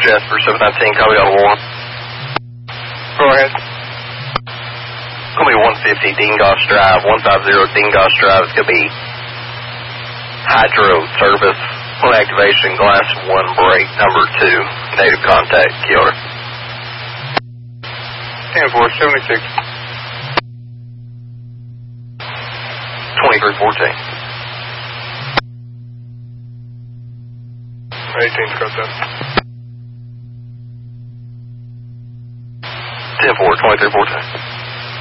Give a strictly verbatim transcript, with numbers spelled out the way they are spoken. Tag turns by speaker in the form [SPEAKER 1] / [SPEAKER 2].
[SPEAKER 1] Jasper seven nineteen, copy on one.
[SPEAKER 2] Go ahead.
[SPEAKER 1] It's going to be one fifty Dingos Drive, one fifty Dingos Drive. It's going to be hydro service, one activation, glass one break, number two, native contact, Kyoto.
[SPEAKER 2] ten four seventy-six.
[SPEAKER 1] twenty-three fourteen.
[SPEAKER 2] eighteen's got that.
[SPEAKER 1] ten four, twenty-three fourteen.